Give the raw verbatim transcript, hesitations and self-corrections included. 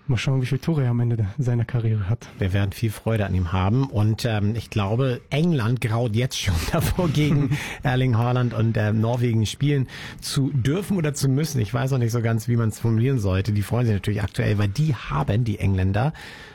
Mal schauen, wie viele Tore er am Ende seiner Karriere hat. Wir werden viel Freude an ihm haben und ähm, ich glaube, England graut jetzt schon davor, gegen Erling Haaland und äh, Norwegen spielen zu dürfen oder zu müssen. Ich weiß auch nicht so ganz, wie man es formulieren sollte. Die freuen sich natürlich aktuell, weil die haben, die Engländer,